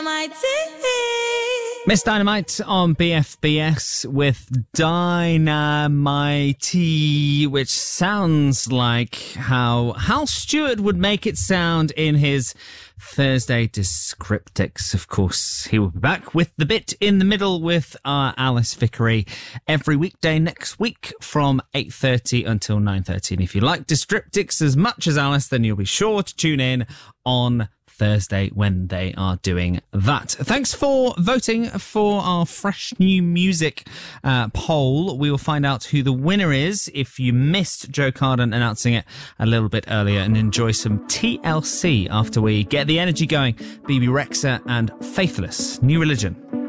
Dynamite. Miss Dynamite on BFBS with Dynamite, which sounds like how Hal Stewart would make it sound in his Thursday Descriptics. Of course, he will be back with the bit in the middle with Alice Vickery every weekday next week from 8:30 until 9:30. And if you like Descriptics as much as Alice, then you'll be sure to tune in on Thursday when they are doing that. Thanks for voting for our fresh new music poll. We will find out who the winner is if you missed Joe Carden announcing it a little bit earlier, and enjoy some TLC after we get the energy going. BB Rexha and Faithless, New Religion.